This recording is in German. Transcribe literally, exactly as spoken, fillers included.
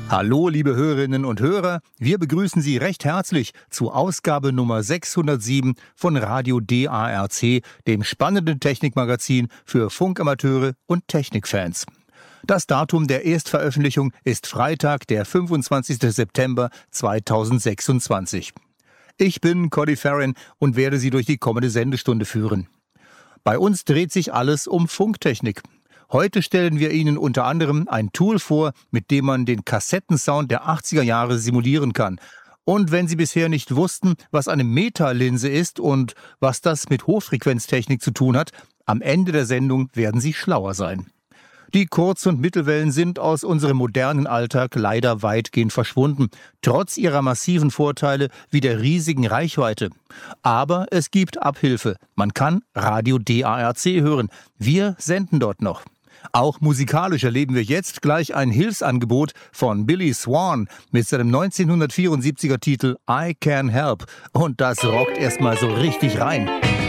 Hallo, liebe Hörerinnen und Hörer, wir begrüßen Sie recht herzlich zu Ausgabe Nummer sechshundertsieben von Radio D A R C, dem spannenden Technikmagazin für Funkamateure und Technikfans. Das Datum der Erstveröffentlichung ist Freitag, der fünfundzwanzigster September zweitausendsechsundzwanzig. Ich bin Cody Farron und werde Sie durch die kommende Sendestunde führen. Bei uns dreht sich alles um Funktechnik. Heute stellen wir Ihnen unter anderem ein Tool vor, mit dem man den Kassettensound der achtziger Jahre simulieren kann. Und wenn Sie bisher nicht wussten, was eine Metalinse ist und was das mit Hochfrequenztechnik zu tun hat, am Ende der Sendung werden Sie schlauer sein. Die Kurz- und Mittelwellen sind aus unserem modernen Alltag leider weitgehend verschwunden, trotz ihrer massiven Vorteile wie der riesigen Reichweite. Aber es gibt Abhilfe. Man kann Radio D A R C hören. Wir senden dort noch. Auch musikalisch erleben wir jetzt gleich ein Hilfsangebot von Billy Swan mit seinem neunzehnhundertvierundsiebziger Titel I Can Help. Und das rockt erstmal so richtig rein.